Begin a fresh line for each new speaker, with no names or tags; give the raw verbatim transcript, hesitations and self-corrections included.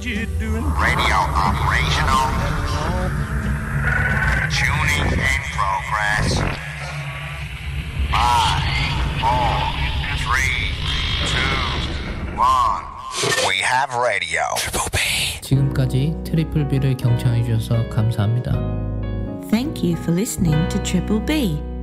you doing?
Radio operational. Tuning in progress. Five, four, three, two, one. We have radio. Triple B.
지금까지 트리플 B를 경청해 주셔서 감사합니다.
Thank you for listening to Triple B.